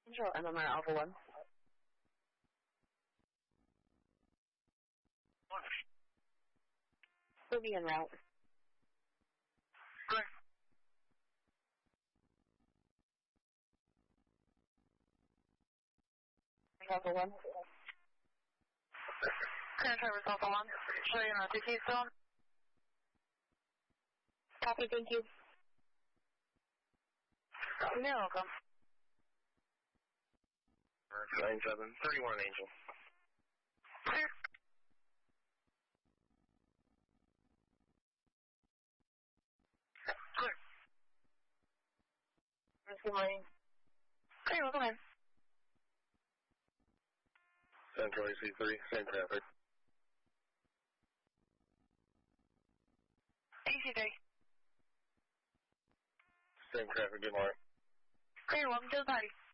Control MMR Alpha 1. We'll be en route. Good. Alpha 1. Current Traverse Alpha 1. Show you on TT still. Copy, thank you. You're welcome. 9731 Angel. Clear. Clear. Good morning. Clear, welcome in. Central AC3, same traffic. AC3. Same traffic, good morning. Clear, welcome to the party.